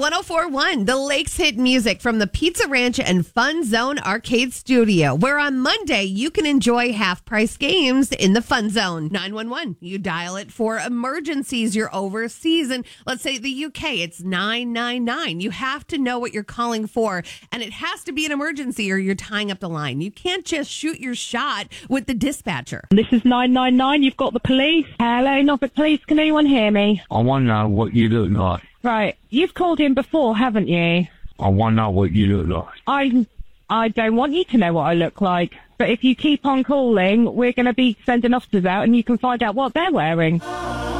1041, the Lakes hit music from the Pizza Ranch and Fun Zone Arcade Studio, where on Monday you can enjoy half-price games in the Fun Zone. 911, you dial it for emergencies. You're overseas, and let's say the UK, it's 999. You have to know what you're calling for, and it has to be an emergency or you're tying up the line. You can't just shoot your shot with the dispatcher. This is 999. You've got the police. Hello, Norfolk Police. Can anyone hear me? I want to know what you look like. Right. You've called in before, haven't you? I want to know what you look like. I don't want you to know what I look like. But if you keep on calling, we're going to be sending officers out and you can find out what they're wearing.